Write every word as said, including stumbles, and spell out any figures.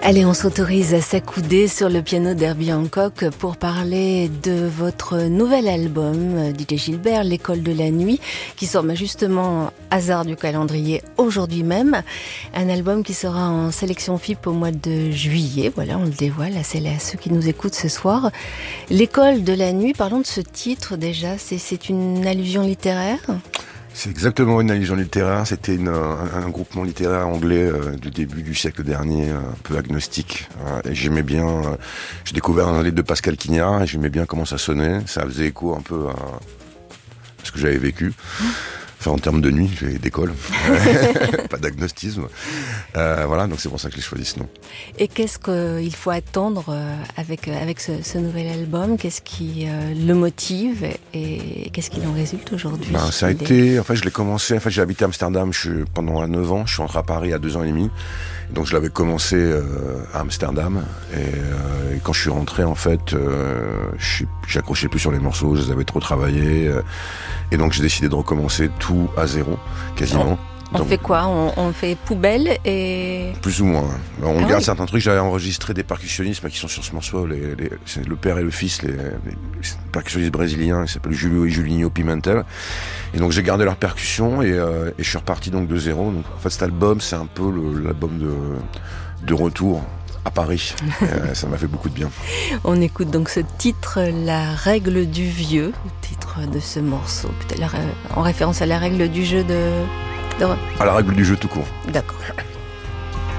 Allez, on s'autorise à s'accouder sur le piano d'Herbie Hancock pour parler de votre nouvel album, D J Gilbert, L'école de la nuit, qui sort justement, hasard du calendrier, aujourd'hui même. Un album qui sera en sélection F I P au mois de juillet. Voilà, on le dévoile à celles et à ceux qui nous écoutent ce soir. L'école de la nuit, parlons de ce titre déjà. C'est, c'est une allusion littéraire ? C'est exactement une allusion littéraire. C'était une, un, un groupement littéraire anglais euh, du début du siècle dernier, un peu agnostique. Euh, et j'aimais bien. Euh, j'ai découvert un livre de Pascal Quignard et j'aimais bien comment ça sonnait. Ça faisait écho un peu à, à ce que j'avais vécu. Enfin, en termes de nuit, j'ai d'école, pas d'agnostisme. Euh, voilà, donc c'est pour ça que j'ai choisi ce nom. Et qu'est-ce qu'il faut attendre avec avec ce, ce nouvel album ? Qu'est-ce qui euh, le motive et qu'est-ce qu'il en résulte aujourd'hui ? Ben, ça a été, en fait, je l'ai commencé. En fait, j'ai habité à Amsterdam je, pendant neuf ans. Je suis rentré à Paris à deux ans et demi. Donc, je l'avais commencé euh, à Amsterdam. Et, euh, et quand je suis rentré, en fait, euh, j'accrochais plus sur les morceaux. Je les avais trop travaillés. Euh, et donc, j'ai décidé de recommencer tout à zéro, quasiment. On Donc, fait quoi ? on, on fait poubelle et... Plus ou moins. On ah garde oui. certains trucs. J'avais enregistré des percussionnistes qui sont sur ce morceau. Les, les, c'est le père et le fils, les, les percussionnistes brésiliens. Ils s'appellent Julio et Julinho Pimentel. Et donc j'ai gardé leurs percussions et, euh, et je suis reparti donc de zéro. Donc en fait cet album, c'est un peu le, l'album de, de retour à Paris. euh, ça m'a fait beaucoup de bien. On écoute donc ce titre, La règle du vieux, le titre de ce morceau, peut-être en référence à la règle du jeu de... de... À la règle du jeu tout court. D'accord.